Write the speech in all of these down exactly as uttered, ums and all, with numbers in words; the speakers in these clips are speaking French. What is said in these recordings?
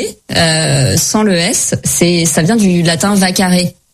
singulier, euh, sans le S, c'est ça vient du latin vacare.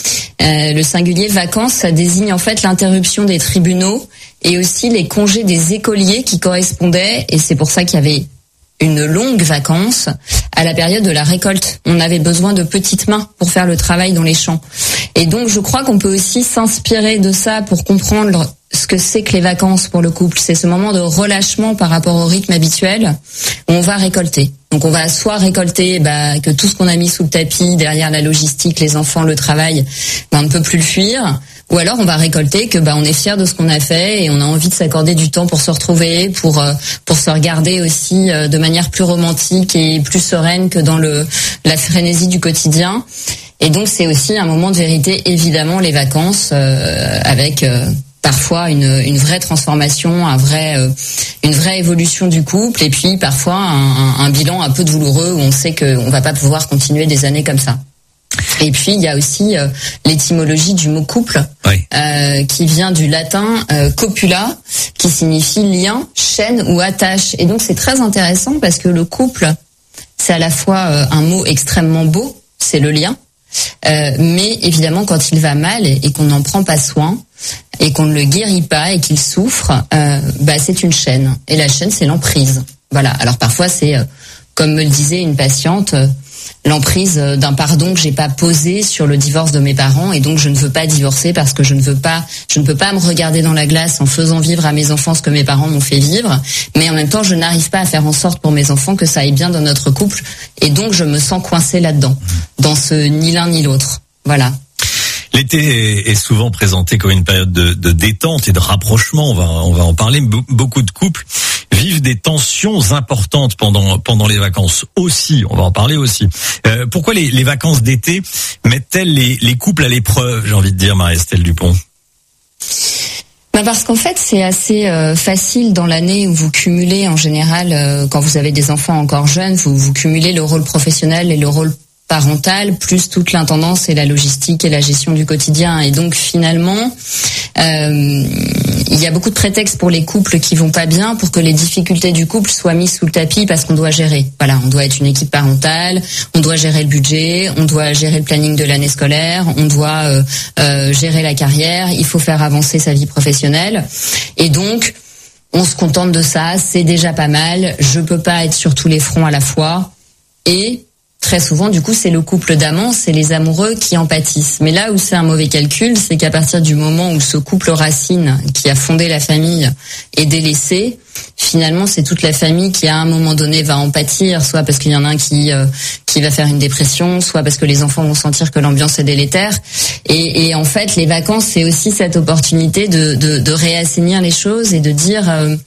Euh, le singulier vacances, ça désigne en fait l'interruption des tribunaux et aussi les congés des écoliers qui correspondaient, et c'est pour ça qu'il y avait une longue vacance à la période de la récolte. On avait besoin de petites mains pour faire le travail dans les champs. Et donc je crois qu'on peut aussi s'inspirer de ça pour comprendre ce que c'est que les vacances pour le couple. C'est ce moment de relâchement par rapport au rythme habituel où on va récolter. Donc on va soit récolter bah, que tout ce qu'on a mis sous le tapis, derrière la logistique, les enfants, le travail, bah, on ne peut plus le fuir. Ou alors on va récolter que bah on est fier de ce qu'on a fait et on a envie de s'accorder du temps pour se retrouver, pour euh, pour se regarder aussi euh, de manière plus romantique et plus sereine que dans le la frénésie du quotidien. Et donc c'est aussi un moment de vérité, évidemment, les vacances euh, avec euh, parfois une une vraie transformation, un vrai euh, une vraie évolution du couple et puis parfois un, un, un bilan un peu douloureux où on sait que on va pas pouvoir continuer des années comme ça. Et puis il y a aussi euh, l'étymologie du mot couple, oui. euh, qui vient du latin euh, copula, qui signifie lien, chaîne ou attache. Et donc c'est très intéressant parce que le couple, c'est à la fois euh, un mot extrêmement beau, c'est le lien, euh, mais évidemment quand il va mal et, et qu'on n'en prend pas soin et qu'on ne le guérit pas et qu'il souffre, euh, bah c'est une chaîne. Et la chaîne, c'est l'emprise. Voilà. Alors parfois c'est, euh, comme me le disait une patiente, euh, l'emprise d'un pardon que j'ai pas posé sur le divorce de mes parents et donc je ne veux pas divorcer parce que je ne veux pas, je ne peux pas me regarder dans la glace en faisant vivre à mes enfants ce que mes parents m'ont fait vivre, mais en même temps je n'arrive pas à faire en sorte pour mes enfants que ça aille bien dans notre couple et donc je me sens coincée là-dedans, dans ce ni l'un ni l'autre. Voilà. L'été est souvent présenté comme une période de, de détente et de rapprochement. On va, on va en parler. Beaucoup de couples vivent des tensions importantes pendant pendant les vacances aussi. On va en parler aussi. Euh, pourquoi les, les vacances d'été mettent-elles les, les couples à l'épreuve, j'ai envie de dire, Marie-Estelle Dupont? Ben parce qu'en fait, c'est assez euh, facile dans l'année où vous cumulez, en général, euh, quand vous avez des enfants encore jeunes, vous, vous cumulez le rôle professionnel et le rôle parentale, plus toute l'intendance et la logistique et la gestion du quotidien. Et donc finalement, euh, il y a beaucoup de prétextes pour les couples qui vont pas bien, pour que les difficultés du couple soient mises sous le tapis parce qu'on doit gérer. Voilà, on doit être une équipe parentale, on doit gérer le budget, on doit gérer le planning de l'année scolaire, on doit euh, euh, gérer la carrière, il faut faire avancer sa vie professionnelle. Et donc, on se contente de ça, c'est déjà pas mal, je peux pas être sur tous les fronts à la fois. Et très souvent, du coup, c'est le couple d'amants, c'est les amoureux qui en pâtissent. Mais là où c'est un mauvais calcul, c'est qu'à partir du moment où ce couple racine, qui a fondé la famille, est délaissé, finalement, c'est toute la famille qui, à un moment donné, va en pâtir, soit parce qu'il y en a un qui euh, qui va faire une dépression, soit parce que les enfants vont sentir que l'ambiance est délétère. Et, et en fait, les vacances, c'est aussi cette opportunité de, de, de réassainir les choses et de dire, euh,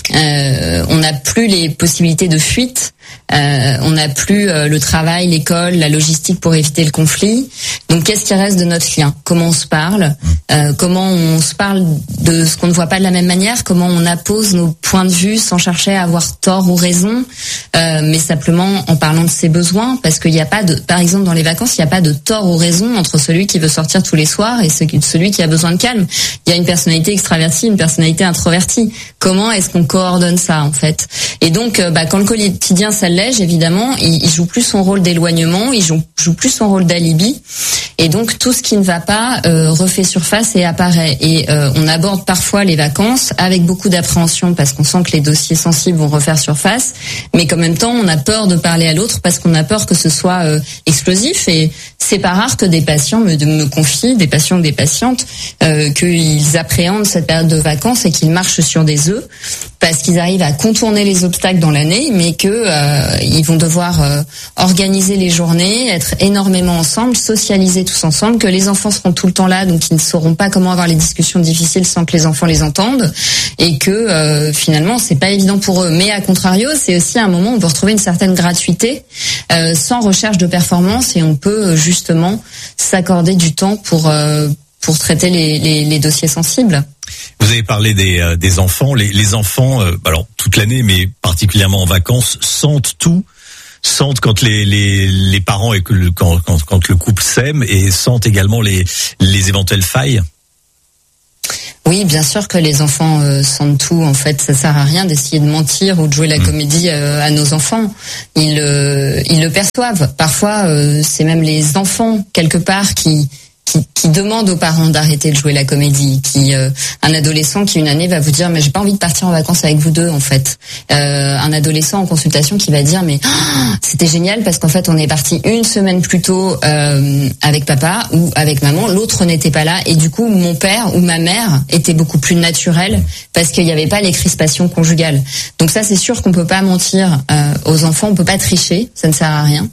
euh, on n'a plus les possibilités de fuite. Euh, on n'a plus euh, le travail, l'école, la logistique pour éviter le conflit. Donc, qu'est-ce qui reste de notre lien? Comment on se parle? euh, Comment on se parle de ce qu'on ne voit pas de la même manière? Comment on appose nos points de vue sans chercher à avoir tort ou raison, euh, mais simplement en parlant de ses besoins? Parce qu'il n'y a pas de, par exemple, dans les vacances, il n'y a pas de tort ou raison entre celui qui veut sortir tous les soirs et celui qui a besoin de calme. Il y a une personnalité extravertie, une personnalité introvertie. Comment est-ce qu'on coordonne ça, en fait? Et donc, euh, bah, quand le quotidien s'allège, évidemment, il, il joue plus son rôle d'éloignement, il joue, joue plus son rôle d'alibi, et donc tout ce qui ne va pas euh, refait surface et apparaît. Et euh, on aborde parfois les vacances avec beaucoup d'appréhension parce qu'on sent que les dossiers sensibles vont refaire surface, mais qu'en même temps, on a peur de parler à l'autre parce qu'on a peur que ce soit euh, explosif. Et c'est pas rare que des patients me, me confient, des patients ou des patientes, euh, qu'ils appréhendent cette période de vacances et qu'ils marchent sur des œufs parce qu'ils arrivent à contourner les obstacles dans l'année, mais que euh, ils vont devoir euh, organiser les journées, être énormément ensemble, socialiser tous ensemble, que les enfants seront tout le temps là, donc ils ne sauront pas comment avoir les discussions difficiles sans que les enfants les entendent, et que euh, finalement c'est pas évident pour eux. Mais à contrario, c'est aussi un moment où on peut retrouver une certaine gratuité, euh, sans recherche de performance, et on peut euh, justement s'accorder du temps pour euh, pour traiter les, les, les dossiers sensibles. Vous avez parlé des, euh, des enfants. Les, les enfants, euh, alors toute l'année, mais particulièrement en vacances, sentent tout. Sentent quand les, les, les parents et que le, quand, quand, quand le couple s'aime, et sentent également les, les éventuelles failles. Oui, bien sûr que les enfants euh, sentent tout. En fait, ça sert à rien d'essayer de mentir ou de jouer la mmh. comédie euh, à nos enfants. Ils, euh, ils le perçoivent. Parfois, euh, c'est même les enfants quelque part qui qui, qui demande aux parents d'arrêter de jouer la comédie. Qui euh, un adolescent qui une année va vous dire mais j'ai pas envie de partir en vacances avec vous deux en fait. Euh, un adolescent en consultation qui va dire mais oh, c'était génial parce qu'en fait on est parti une semaine plus tôt euh, avec papa ou avec maman, l'autre n'était pas là et du coup mon père ou ma mère était beaucoup plus naturel parce qu'il n'y avait pas les crispations conjugales. Donc ça c'est sûr qu'on peut pas mentir euh, aux enfants, on peut pas tricher, ça ne sert à rien.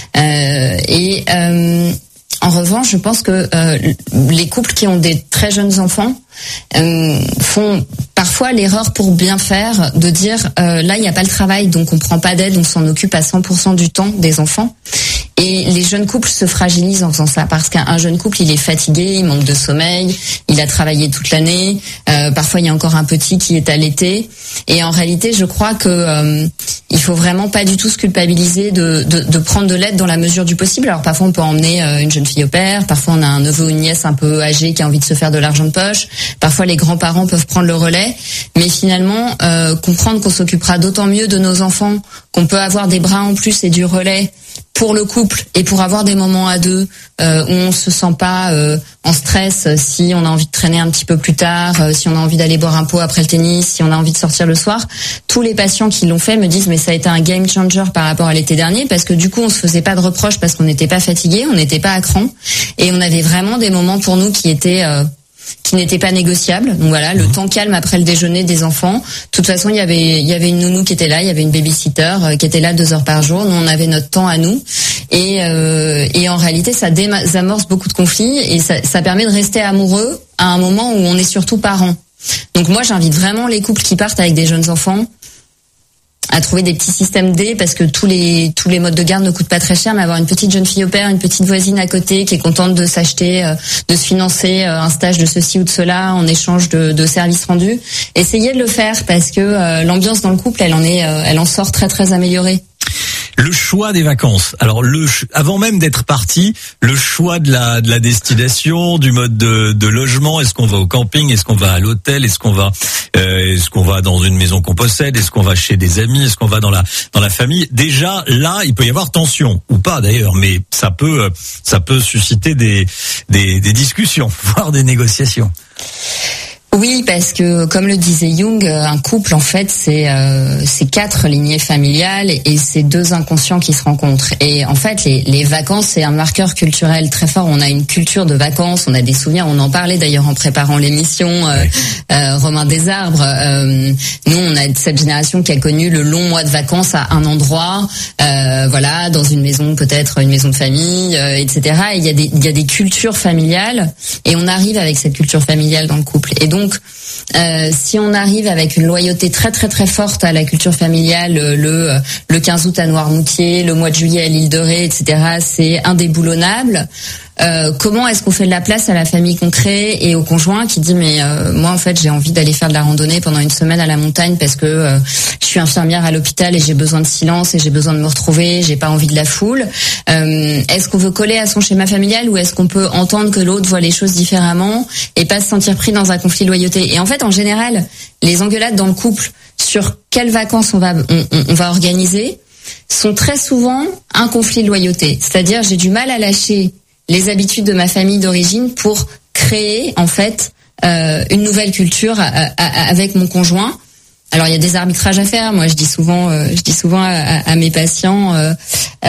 Euh, et euh, En revanche, je pense que euh, les couples qui ont des très jeunes enfants euh, font parfois l'erreur pour bien faire de dire euh, là il n'y a pas le travail donc on prend pas d'aide, on s'en occupe à cent pour cent du temps des enfants. Et les jeunes couples se fragilisent en faisant ça parce qu'un jeune couple il est fatigué, il manque de sommeil, il a travaillé toute l'année, euh, parfois il y a encore un petit qui est allaité et en réalité je crois que euh, il faut vraiment pas du tout se culpabiliser de, de, de prendre de l'aide dans la mesure du possible. Alors parfois on peut emmener euh, une jeune fille au père, parfois on a un neveu ou une nièce un peu âgé qui a envie de se faire de l'argent de poche, parfois les grands-parents peuvent prendre le relais, mais finalement euh, comprendre qu'on s'occupera d'autant mieux de nos enfants, qu'on peut avoir des bras en plus et du relais pour le couple et pour avoir des moments à deux euh, où on se sent pas euh, en stress si on a envie de traîner un petit peu plus tard, euh, si on a envie d'aller boire un pot après le tennis, si on a envie de sortir le soir. Tous les patients qui l'ont fait me disent mais ça a été un game changer par rapport à l'été dernier parce que du coup on se faisait pas de reproches parce qu'on n'était pas fatigué, on n'était pas à cran et on avait vraiment des moments pour nous qui étaient euh, qui n'était pas négociable. Donc voilà, le mmh. temps calme après le déjeuner des enfants. De toute façon, il y avait il y avait une nounou qui était là, il y avait une babysitter euh, qui était là deux heures par jour. Nous, on avait notre temps à nous. Et euh, et en réalité, ça désamorce beaucoup de conflits et ça, ça permet de rester amoureux à un moment où on est surtout parents. Donc moi, j'invite vraiment les couples qui partent avec des jeunes enfants à trouver des petits systèmes D parce que tous les tous les modes de garde ne coûtent pas très cher, mais avoir une petite jeune fille au père, une petite voisine à côté qui est contente de s'acheter, euh, de se financer euh, un stage de ceci ou de cela en échange de, de services rendus. Essayez de le faire parce que euh, l'ambiance dans le couple, elle en est, euh, elle en sort très très améliorée. Le choix des vacances. Alors le avant même d'être parti, le choix de la de la destination, du mode de, de logement. Est-ce qu'on va au camping? Est-ce qu'on va à l'hôtel? Est-ce qu'on va euh, est-ce qu'on va dans une maison qu'on possède? Est-ce qu'on va chez des amis? Est-ce qu'on va dans la dans la famille? Déjà là, il peut y avoir tension ou pas d'ailleurs, mais ça peut ça peut susciter des des, des discussions, voire des négociations. Oui, parce que comme le disait Jung, un couple en fait c'est euh, c'est quatre lignées familiales et c'est deux inconscients qui se rencontrent. Et en fait les, les vacances c'est un marqueur culturel très fort. On a une culture de vacances, on a des souvenirs. On en parlait d'ailleurs en préparant l'émission. Euh, oui. euh, Romain Desarbres. Euh, nous on a cette génération qui a connu le long mois de vacances à un endroit, euh, voilà, dans une maison peut-être une maison de famille, euh, et cetera. Et il y a des il y a des cultures familiales et on arrive avec cette culture familiale dans le couple. Et donc Donc, euh, si on arrive avec une loyauté très très très forte à la culture familiale, le le quinze août à Noirmoutier, le mois de juillet à l'île de Ré, et cetera, c'est indéboulonnable. Euh, comment est-ce qu'on fait de la place à la famille qu'on crée et au conjoint qui dit mais euh, moi en fait j'ai envie d'aller faire de la randonnée pendant une semaine à la montagne parce que euh, je suis infirmière à l'hôpital et j'ai besoin de silence et j'ai besoin de me retrouver, j'ai pas envie de la foule. Euh, est-ce qu'on veut coller à son schéma familial ou est-ce qu'on peut entendre que l'autre voit les choses différemment et pas se sentir pris dans un conflit de loyauté? Et en fait en général les engueulades dans le couple sur quelles vacances on va on, on, on va organiser sont très souvent un conflit de loyauté. C'est-à-dire j'ai du mal à lâcher les habitudes de ma famille d'origine pour créer en fait euh, une nouvelle culture à, à, avec mon conjoint. Alors il y a des arbitrages à faire. Moi je dis souvent, euh, je dis souvent à, à, à mes patients, euh, euh,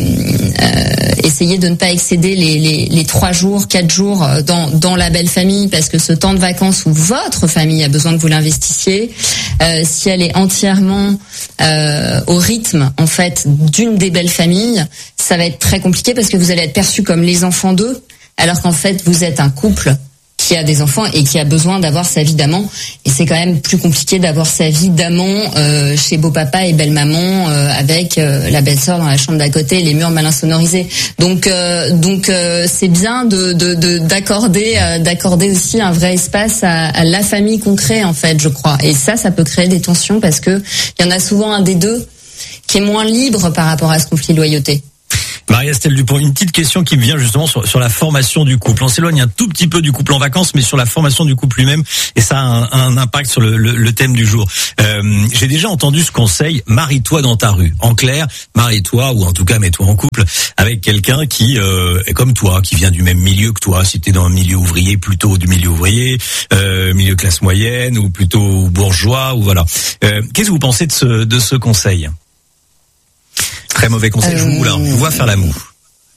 euh, essayez de ne pas excéder les, les, les trois jours, quatre jours dans, dans la belle famille parce que ce temps de vacances où votre famille a besoin que vous l'investissiez, euh, si elle est entièrement euh, au rythme en fait d'une des belles familles, ça va être très compliqué parce que vous allez être perçus comme les enfants d'eux, alors qu'en fait vous êtes un couple qui a des enfants et qui a besoin d'avoir sa vie d'amant. Et c'est quand même plus compliqué d'avoir sa vie d'amant euh, chez beau-papa et belle-maman euh, avec euh, la belle-sœur dans la chambre d'à côté, les murs mal insonorisés. Donc, euh, donc euh, c'est bien de, de, de d'accorder, euh, d'accorder aussi un vrai espace à, à la famille qu'on crée en fait, je crois. Et ça, ça peut créer des tensions parce que il y en a souvent un des deux qui est moins libre par rapport à ce conflit de loyauté. Marie-Estelle Dupont, une petite question qui me vient justement sur, sur la formation du couple. On s'éloigne un tout petit peu du couple en vacances, mais sur la formation du couple lui-même, et ça a un, un impact sur le, le, le thème du jour. Euh, j'ai déjà entendu ce conseil, marie-toi dans ta rue. En clair, marie-toi, ou en tout cas mets-toi en couple avec quelqu'un qui euh, est comme toi, qui vient du même milieu que toi. Si tu es dans un milieu ouvrier, plutôt du milieu ouvrier, euh, milieu classe moyenne, ou plutôt bourgeois, ou voilà. Euh, qu'est-ce que vous pensez de ce, de ce conseil ? Très mauvais conseil, euh... je vous là, on voit faire la moue.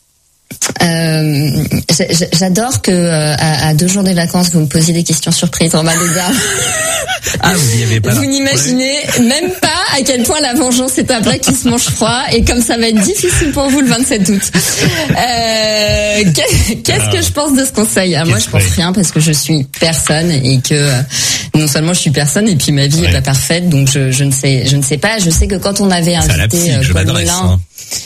Euh, j'adore que euh, à, à deux jours des vacances vous me posiez des questions surprises en bas des arbres. Ah, vous y avez pas. Vous n'imaginez même pas à quel point la vengeance est un plat qui se mange froid, et comme ça va être difficile pour vous le vingt-sept août. Euh, Qu'est-ce que je pense de ce conseil? Ah, moi, je pense rien, parce que je suis personne, et que euh, non seulement je suis personne, et puis ma vie ouais. est pas parfaite, donc je, je ne sais, je ne sais pas. Je sais que quand on avait invité euh, Paul Moulin.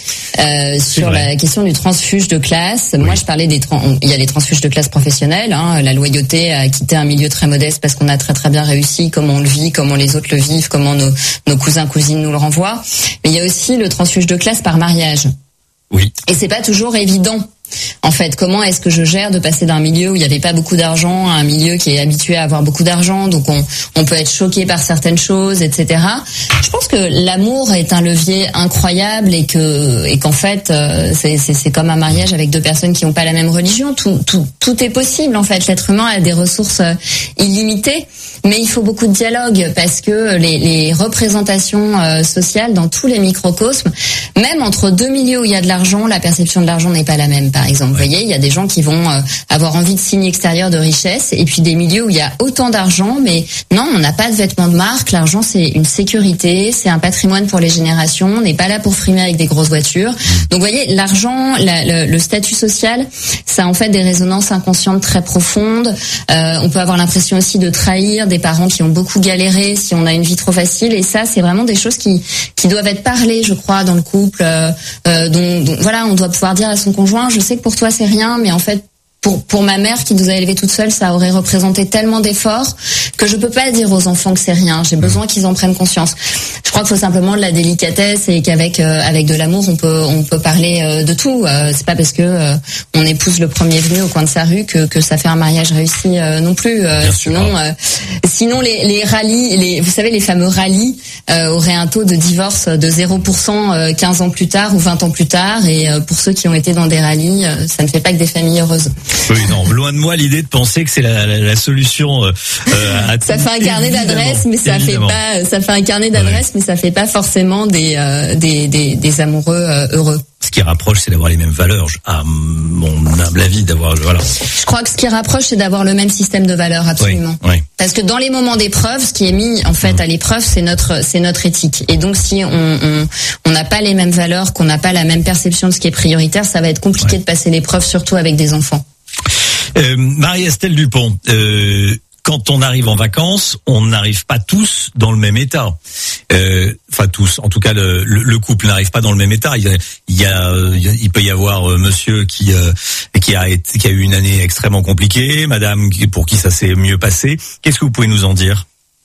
Euh, sur la question du transfuge de classe, oui. moi je parlais des trans- il y a les transfuges de classe professionnels, hein, la loyauté à quitter un milieu très modeste parce qu'on a très très bien réussi, comment on le vit, comment les autres le vivent, comment nos, nos cousins cousines nous le renvoient. Mais il y a aussi le transfuge de classe par mariage. Oui. Et c'est pas toujours évident. En fait, comment est-ce que je gère de passer d'un milieu où il n'y avait pas beaucoup d'argent à un milieu qui est habitué à avoir beaucoup d'argent, donc on, on peut être choqué par certaines choses, et cetera. Je pense que l'amour est un levier incroyable, et que et qu'en fait euh, c'est, c'est c'est comme un mariage avec deux personnes qui n'ont pas la même religion. Tout tout tout est possible en fait. L'être humain a des ressources illimitées, mais il faut beaucoup de dialogue, parce que les, les représentations euh, sociales dans tous les microcosmes, même entre deux milieux où il y a de l'argent, la perception de l'argent n'est pas la même. Par exemple, vous voyez, il y a des gens qui vont euh, avoir envie de signes extérieurs de richesse, et puis des milieux où il y a autant d'argent, mais non, on n'a pas de vêtements de marque. L'argent, c'est une sécurité, c'est un patrimoine pour les générations. On n'est pas là pour frimer avec des grosses voitures. Donc, vous voyez, l'argent, la, le, le statut social, ça a en fait des résonances inconscientes très profondes. Euh, on peut avoir l'impression aussi de trahir des parents qui ont beaucoup galéré si on a une vie trop facile, et ça, c'est vraiment des choses qui qui doivent être parlées, je crois, dans le couple. Euh, euh, dont, dont, voilà, on doit pouvoir dire à son conjoint, je sais que pour toi c'est rien, mais en fait pour pour ma mère qui nous a élevés toute seule, ça aurait représenté tellement d'efforts que je peux pas dire aux enfants que c'est rien. J'ai besoin qu'ils en prennent conscience. Je crois qu'il faut simplement de la délicatesse, et qu'avec euh, avec de l'amour, on peut on peut parler euh, de tout. Euh, c'est pas parce que euh, on épouse le premier venu au coin de sa rue que que ça fait un mariage réussi euh, non plus. Euh, sinon euh, sinon les les rallyes, les vous savez les fameux rallyes euh, auraient un taux de divorce de zéro pour cent euh, quinze ans plus tard ou vingt ans plus tard, et euh, pour ceux qui ont été dans des rallyes, euh, ça ne fait pas que des familles heureuses. Oui, non, loin de moi l'idée de penser que c'est la, la, la solution. Euh, à ça fait un carnet d'adresses, mais ça évidemment. fait pas. Ça fait un carnet d'adresses, ouais. mais ça fait pas forcément des euh, des, des des amoureux euh, heureux. Ce qui rapproche, c'est d'avoir les mêmes valeurs. À mon humble avis, d'avoir voilà. Je crois que ce qui rapproche, c'est d'avoir le même système de valeurs, absolument. Oui, oui. Parce que dans les moments d'épreuve, ce qui est mis en fait mmh. à l'épreuve, c'est notre c'est notre éthique. Et donc, si on on on n'a pas les mêmes valeurs, qu'on n'a pas la même perception de ce qui est prioritaire, ça va être compliqué ouais. de passer l'épreuve, surtout avec des enfants. Euh, Marie-Estelle Dupont, euh, quand on arrive en vacances, on n'arrive pas tous dans le même état. Euh, enfin tous, en tout cas le, le, le couple n'arrive pas dans le même état. Il y a, il, y a, il peut y avoir euh, monsieur qui euh, qui a été, qui a eu une année extrêmement compliquée, madame pour qui ça s'est mieux passé. Qu'est-ce que vous pouvez nous en dire?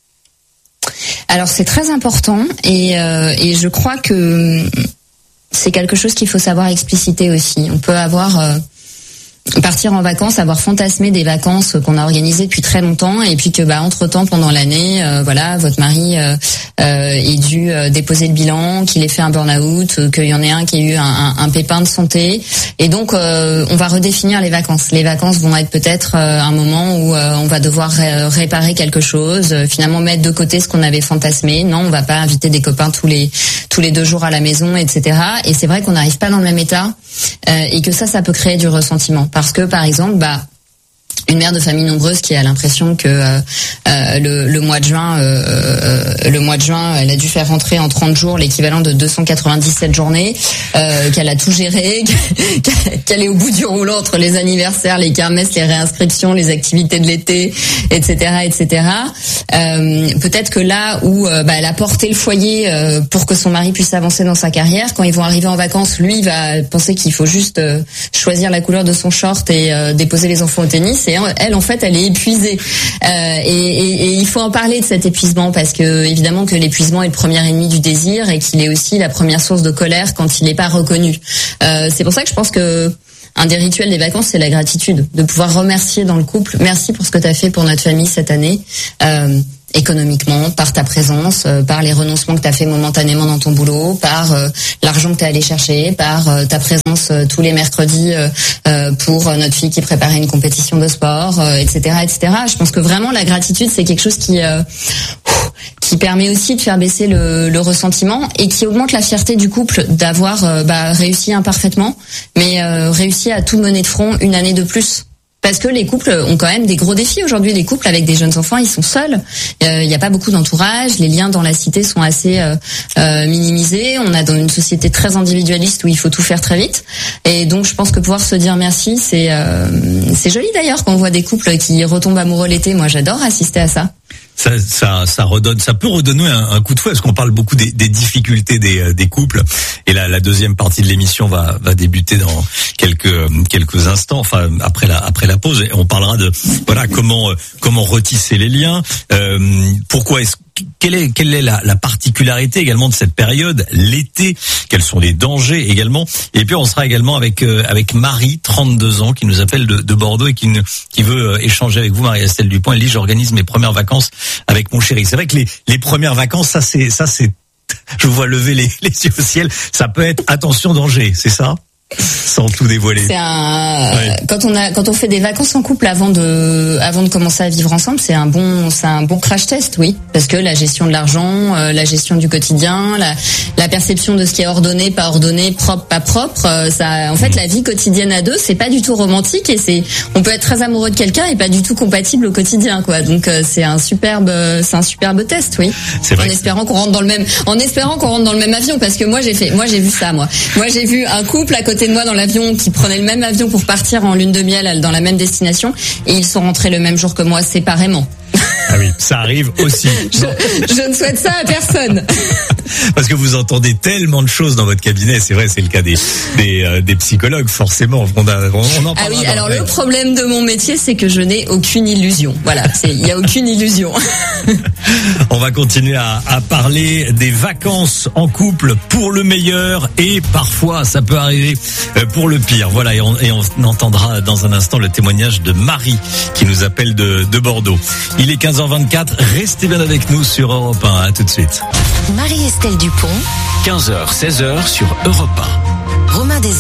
Alors c'est très important, et euh, et je crois que c'est quelque chose qu'il faut savoir expliciter aussi. On peut avoir euh, partir en vacances, avoir fantasmé des vacances qu'on a organisées depuis très longtemps, et puis que bah entre temps pendant l'année, euh, voilà, votre mari euh, euh, ait dû euh, déposer le bilan, qu'il ait fait un burn-out, euh, qu'il y en ait un qui ait eu un, un, un pépin de santé, et donc euh, on va redéfinir les vacances. Les vacances vont être peut-être euh, un moment où euh, on va devoir ré- réparer quelque chose, euh, finalement mettre de côté ce qu'on avait fantasmé. Non, on va pas inviter des copains tous les tous les deux jours à la maison, et cetera. Et c'est vrai qu'on n'arrive pas dans le même état, euh, et que ça, ça peut créer du ressentiment. Parce que, par exemple, bah, une mère de famille nombreuse qui a l'impression que euh, euh, le, le mois de juin, euh, euh, le mois de juin, elle a dû faire rentrer en trente jours l'équivalent de deux cent quatre-vingt-dix-sept journées, euh, qu'elle a tout géré, qu'elle est au bout du rouleau entre les anniversaires, les kermesses, les réinscriptions, les activités de l'été, et cetera, et cetera. Euh, peut-être que là où euh, bah, elle a porté le foyer euh, pour que son mari puisse avancer dans sa carrière, quand ils vont arriver en vacances, lui va penser qu'il faut juste euh, choisir la couleur de son short et euh, déposer les enfants au tennis. c'est elle en fait elle est épuisée euh, et, et, et il faut en parler de cet épuisement parce que évidemment que l'épuisement est le premier ennemi du désir et qu'il est aussi la première source de colère quand il n'est pas reconnu. Euh, c'est pour ça que je pense que un des rituels des vacances, c'est la gratitude, de pouvoir remercier dans le couple. Merci pour ce que tu as fait pour notre famille cette année. Euh, économiquement, par ta présence, euh, par les renoncements que tu as fait momentanément dans ton boulot, par euh, l'argent que tu es allé chercher, par euh, ta présence euh, tous les mercredis euh, euh, pour euh, notre fille qui préparait une compétition de sport, euh, et cetera, et cetera. Je pense que vraiment la gratitude, c'est quelque chose qui euh, qui permet aussi de faire baisser le, le ressentiment et qui augmente la fierté du couple d'avoir euh, bah, réussi imparfaitement, mais euh, réussi à tout mener de front une année de plus. Parce que les couples ont quand même des gros défis aujourd'hui. Les couples avec des jeunes enfants, ils sont seuls. Il euh, n'y a pas beaucoup d'entourage. Les liens dans la cité sont assez euh, euh, minimisés. On a dans une société très individualiste où il faut tout faire très vite. Et donc, je pense que pouvoir se dire merci, c'est euh, c'est joli d'ailleurs quand on voit des couples qui retombent amoureux l'été. Moi, j'adore assister à ça. Ça, ça, ça redonne, ça peut redonner un, un coup de fouet parce qu'on parle beaucoup des, des difficultés des, des couples. Et la, la deuxième partie de l'émission va, va débuter dans quelques, quelques instants. Enfin, après la, après la pause, et on parlera de voilà comment, comment retisser les liens. Euh, pourquoi est-ce Quelle est, quelle est la, la particularité également de cette période, l'été? Quels sont les dangers également? Et puis on sera également avec euh, avec Marie, trente-deux ans, qui nous appelle de, de Bordeaux et qui, ne, qui veut euh, échanger avec vous, Marie-Estelle Dupont. Elle dit: j'organise mes premières vacances avec mon chéri. C'est vrai que les, les premières vacances, ça c'est ça c'est, je vous vois lever les, les yeux au ciel. Ça peut être attention danger, c'est ça? Sans tout dévoiler. C'est un ouais. quand on a quand on fait des vacances en couple avant de avant de commencer à vivre ensemble, c'est un bon c'est un bon crash test, oui, parce que la gestion de l'argent, euh, la gestion du quotidien, la la perception de ce qui est ordonné, pas ordonné, propre, pas propre, euh, ça en fait mmh. la vie quotidienne à deux, c'est pas du tout romantique et c'est on peut être très amoureux de quelqu'un et pas du tout compatible au quotidien, quoi. Donc euh, c'est un superbe c'est un superbe test, oui. C'est vrai en espérant qu'on rentre dans le même en espérant qu'on rentre dans le même avion, parce que moi j'ai fait moi j'ai vu ça moi. Moi j'ai vu un couple à côté de moi dans l'avion qui prenait le même avion pour partir en lune de miel dans la même destination et ils sont rentrés le même jour que moi séparément. Ah oui, ça arrive aussi. je, je ne souhaite ça à personne. Parce que vous entendez tellement de choses dans votre cabinet, c'est vrai, c'est le cas des des, euh, des psychologues, forcément. On, a, on en ah oui, alors le problème de mon métier, c'est que je n'ai aucune illusion. Voilà, il n'y a aucune illusion. On va continuer à, à parler des vacances en couple pour le meilleur et parfois ça peut arriver pour le pire. Voilà, et on, et on entendra dans un instant le témoignage de Marie qui nous appelle de, de Bordeaux. Il est quinze heures vingt-quatre, restez bien avec nous sur Europe un, à tout de suite. Marie-Estelle Dupont, quinze heures seize heures sur Europe un. Romain Des